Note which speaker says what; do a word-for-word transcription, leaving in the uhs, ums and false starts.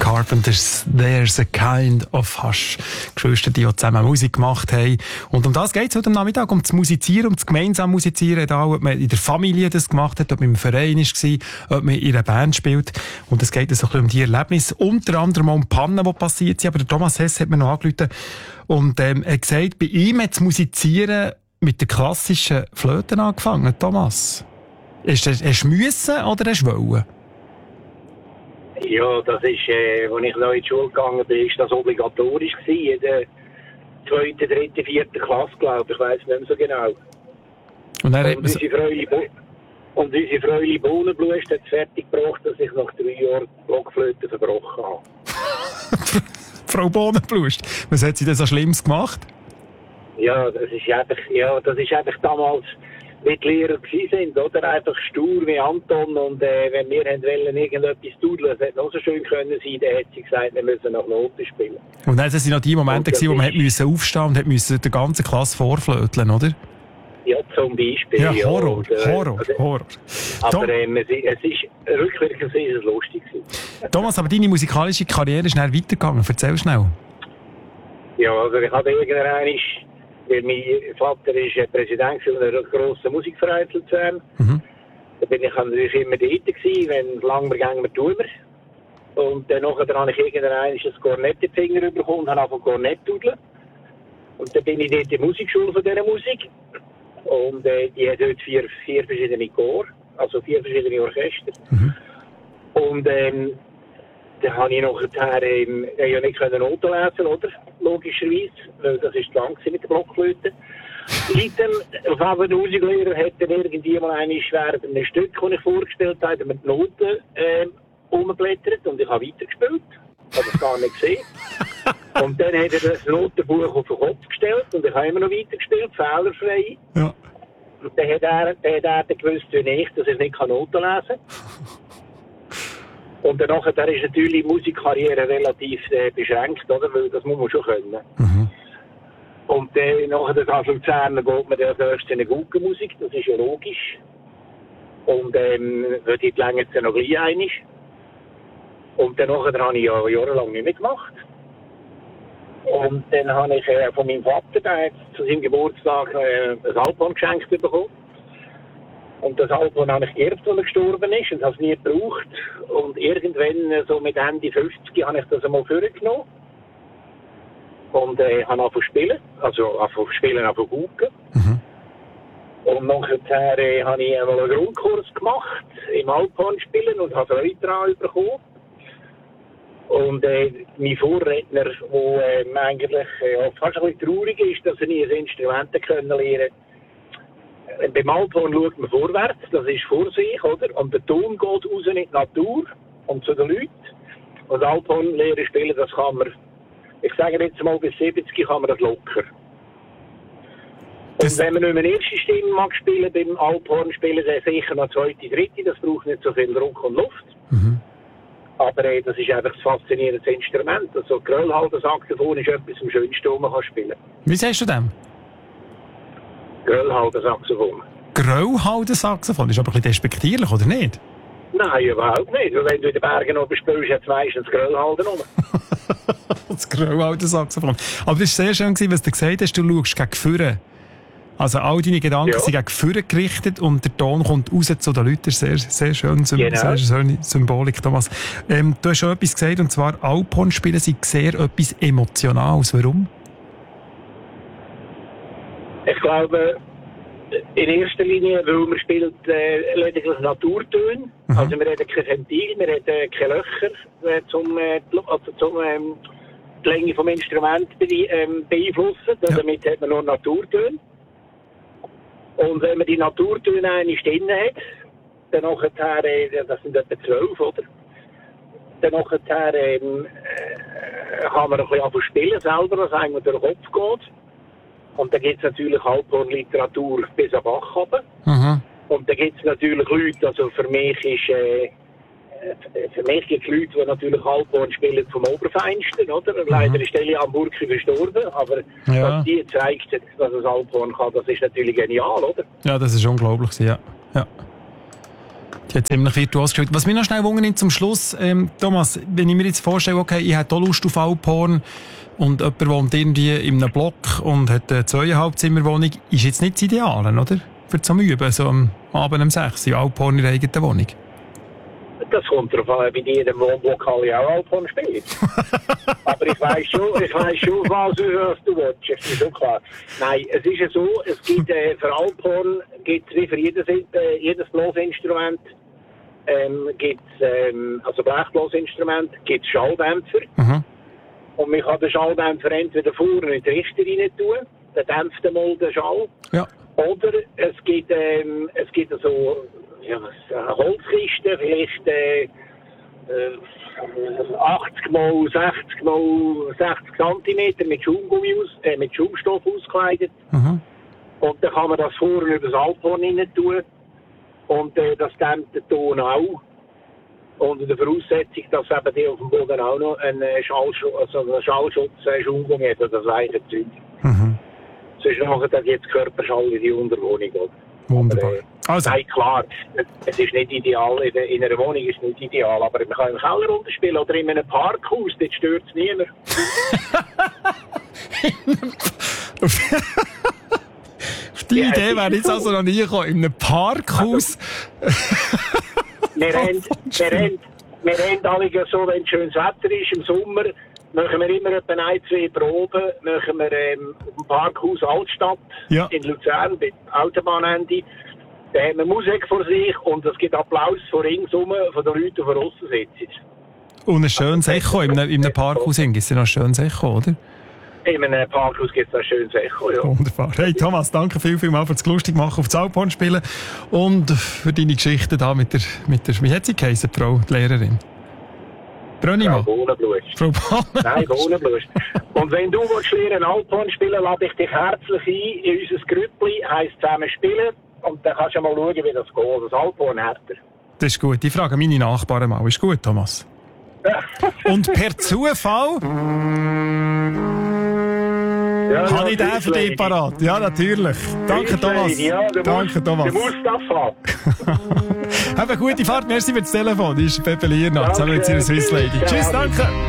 Speaker 1: Carpenters, There's a Kind of Hush. Geschwister, die zusammen Musik gemacht haben. Und um das geht es heute am Nachmittag, um das Musizieren, um das gemeinsam Musizieren. Egal, ob man in der Familie das gemacht hat, ob man im Verein war, ob man in einer Band spielt. Und es geht so ein bisschen um die Erlebnisse. Unter anderem auch um Pannen, die passiert sind. Aber der Thomas Hess hat mir noch angerufen und ähm, er hat gesagt, bei ihm hat das Musizieren mit der klassischen Flöte angefangen. Thomas, hast du, hast du müssen oder hast du wollen?
Speaker 2: Ja, das ist, äh, als ich noch in die Schule gegangen bin, ist das obligatorisch gewesen. In der zweiten, dritten, vierten Klasse, glaube ich, ich weiss nicht mehr so genau.
Speaker 1: Und, dann
Speaker 2: und, unsere, Freude, und unsere Freude Bohnenblust hat es fertig gebracht, dass ich nach drei Jahren die Blockflöte verbrochen habe.
Speaker 1: Frau Bohnenblust, was hat sie denn so Schlimmes gemacht?
Speaker 2: Ja, das ist einfach, ja, das ist einfach damals, wie die Lehrer gewesen sind, oder? Einfach stur wie Anton. Und äh, wenn wir wollen, irgendetwas dudeln, es hätte noch so schön können sein, dann hat sie gesagt, wir müssen nach Noten spielen. Und
Speaker 1: dann sind noch die Momente gewesen, wo man musste aufstehen und hat müssen der ganzen Klasse vorflöteln, oder?
Speaker 2: Ja, zum Beispiel.
Speaker 1: Ja, Horror, ja, und, äh, Horror, also, Horror.
Speaker 2: Aber ähm, es, es ist, rückwirkend ist es lustig gewesen.
Speaker 1: Thomas, aber deine musikalische Karriere ist schnell weitergegangen. Erzähl schnell.
Speaker 2: Ja, also ich habe irgendwann, weil mein Vater ist Präsident einer grossen Musikverein zu Luzern. Mhm. Da bin ich natürlich immer dort gewesen, wenn es lang wir gehen, wir tun wir. Und dann nachher habe ich irgendwann ein Kornett in den Finger bekommen und habe angefangen Kornett zu dudeln. Und dann bin ich dort in der Musikschule von dieser Musik. Und äh, die hat dort vier, vier verschiedene Chor, also vier verschiedene Orchester. Mhm. Und ähm, dann habe ich nachher ähm, ja nicht Noten lesen, oder? Logischerweise, weil das ist zu lang mit der Blockflöte. Leider, auf einmal der Musiklehrer hat dann irgendwie mal eine während einem Stück, das ich vorgestellt habe, mit die Noten ähm, umgeblättert und ich habe weitergespielt. Ich habe das gar nicht gesehen. Und dann hat er das Notenbuch auf den Kopf gestellt und ich habe immer noch weitergespielt, fehlerfrei. Ja. Und dann hat er, dann hat er dann gewusst, wie ich, dass ich nicht Noten lesen kann. Und danach da ist natürlich die Musikkarriere relativ äh, beschränkt, oder? Weil das muss man schon können. Mhm. Und dann nachher das an Luzern geht man dann erst in eine gute Musik, das ist ja logisch. Und ähm, dort länger es noch gleich einig. Und dann nachher habe ich ja jahrelang nicht mehr gemacht. Und dann habe ich äh, von meinem Vater, der hat zu seinem Geburtstag äh, ein Alphorn geschenkt bekommen. Und das Alphorn habe ich geerbt, als er gestorben ist, und habe es nie gebraucht. Und irgendwann, so mit Ende fünfzig, habe ich das einmal vorgenommen. Und äh, habe angefangen zu spielen, also angefangen zu spielen, angefangen zu gucken. Mhm. Und nachher äh, habe ich einmal einen Grundkurs gemacht, im Alphorn spielen, und habe Freude daran bekommen. Und äh, mein Vorredner, der äh, eigentlich äh, fast ein bisschen traurig ist, dass er nie ein Instrument können lernen konnte. Beim Alphorn schaut man vorwärts, das ist vor sich, oder? Und der Ton geht raus in die Natur und zu den Leuten. Und Alphorn lernen spielen, das kann man, ich sage jetzt mal, bis siebzig kann man das locker. Und wenn man nicht mehr eine erste Stimme mag spielen, beim Alphorn spielen, dann sicher noch zweite, dritte, das braucht nicht so viel Druck und Luft. Mhm. Aber äh, das ist einfach ein faszinierendes Instrument. Also Gröllhalden-Saxophon ist etwas am schönsten, was man kann spielen kann.
Speaker 1: Wie sagst du dem?
Speaker 2: Gröllhalden-Saxophon.
Speaker 1: Gröllhalden-Saxophon? Das ist aber ein bisschen despektierlich, oder nicht?
Speaker 2: Nein, überhaupt nicht. Weil wenn du in den Bergen oben spielst, hat es meistens Gröllhalden rum.
Speaker 1: Das Gröllhalden-Saxophon. Aber das war sehr schön, was du gesagt hast, du schaust gegen vorne. Also all deine Gedanken ja. sind gegen vorne gerichtet und der Ton kommt raus zu den Leuten. Sehr, sehr schön, genau. Sehr schöne Symbolik, Thomas. Ähm, du hast schon etwas gesagt, und zwar Alphorn-Spielen sind sehr etwas Emotionales. Warum?
Speaker 2: Ich glaube, in erster Linie, weil man spielt äh, lediglich Naturtöne. Mhm. Also wir haben kein Ventil, wir haben keine Löcher äh, zum, äh, also zum ähm, die Länge des Instruments be ähm, beeinflussen. Ja. Damit hat man nur Naturtöne. Und wenn man die Naturtöne einmal drin hat, dann nachher, äh, das sind etwa zwölf, oder? Dann nachher ähm, äh, kann man ein bisschen spielen selber, was eigentlich durch den Kopf geht. Und dann gibt es natürlich Alphorn-Literatur bis am Bach runter. Mhm. Und dann gibt es natürlich Leute, also für mich ist, äh, für mich gibt es Leute, die natürlich Alphorn spielen vom Oberfeinsten, oder? Mhm. Leider ist Elian Burki verstorben, aber ja. was die zeigt, dass es Alphorn kann, das ist natürlich genial, oder?
Speaker 1: Ja, das ist unglaublich, ja. ja. Jetzt ziemlich virtuos gespielt. Was mich noch schnell wundert zum Schluss, ähm, Thomas, wenn ich mir jetzt vorstelle, okay, ich hätte auch Lust auf Alphorn und jemand wohnt irgendwie in einem Block und hat eine zweieinhalb Zimmerwohnung, ist jetzt nicht das Ideale, oder? Für zum Üben, so am Abend um sechs, Alphorn in der eigenen Wohnung.
Speaker 2: Das kommt darauf an, bei jedem Wohnblock alle auch Alphorn spielen. Aber ich weiss schon, ich weiss schon, was, was du willst. Das ist schon klar. Nein, es ist ja so, es gibt äh, für Alphorn, gibt's wie für jedes, äh, jedes Blasinstrument, ähm, gibt's, ähm, also Blechblasinstrument, gibt's Schalldämpfer. Mhm. Und man kann den Schalldämpfer entweder vorne in die Richter rein tun, dann dämpft er mal den Schall. Ja. Oder es gibt, ähm, es gibt so, ja, eine Holzkiste, vielleicht äh, äh, achtzig mal sechzig mal sechzig Zentimeter mit Schaumgummi aus, äh, mit Schaumstoff ausgekleidet. Mhm. Und dann kann man das vorne über das Alphorn rein tun. Und äh, das dämmt den Ton auch. Unter der Voraussetzung, dass eben die auf dem Boden auch noch einen Schallschutz, also einen Schallschutz äh, Schaumgummi hat, oder das weiche Zeug. Mhm. Sonst machen dann jetzt Körperschall in die Unterwohnung. Oder?
Speaker 1: Wunderbar.
Speaker 2: Aber, äh,
Speaker 1: also.
Speaker 2: Nein, klar, es ist nicht ideal, in, in einer Wohnung ist es nicht ideal, aber man kann im Keller runterspielen oder in einem Parkhaus, dort stört es niemand.
Speaker 1: Auf die ja, Idee wäre jetzt so. Also noch nie gekommen, in einem Parkhaus.
Speaker 2: Also, wir haben, wir haben, wir haben alle so, wenn schönes Wetter ist, im Sommer, machen wir immer etwa ein, zwei Proben, machen wir ähm, auf dem Parkhaus Altstadt ja. in Luzern, beim Autobahnende. Da haben wir Musik vor sich und es gibt Applaus von ringsum, von den Leuten, die draussen sitzen.
Speaker 1: Und ein schönes Echo in einem, in einem Parkhaus, gibt es ja noch ein schönes Echo, oder?
Speaker 2: In einem Parkhaus gibt es ein schönes Echo, ja.
Speaker 1: Wunderbar. Hey Thomas, danke viel, viel mal für das lustig machen auf das Alphorn spielen und für deine Geschichten da mit der, mit der, wie hat sie geheißen, Frau die Lehrerin? Brönnimann?
Speaker 2: Frau Bohnenblust.
Speaker 1: Frau Bohnenblust.
Speaker 2: Nein, Bohnenblust. Und wenn du willst lernen Alphorn spielen, lade ich dich herzlich ein in unser Grüppli, heisst zusammen spielen und dann kannst du mal schauen, wie das geht. Das Alphorn härter.
Speaker 1: Das ist gut. Ich frage meine Nachbarn mal. Ist gut, Thomas? Und per Zufall ja, habe ich den für dich parat. Ja, natürlich. Danke, Thomas.
Speaker 2: Ja,
Speaker 1: Danke, Thomas.
Speaker 2: Du musst abfahren.
Speaker 1: Hab eine gute Fahrt. Merci für das Telefon. Das ist Pepe Liernat. Zusammen mit seiner Swiss Lady. Tschüss, danke.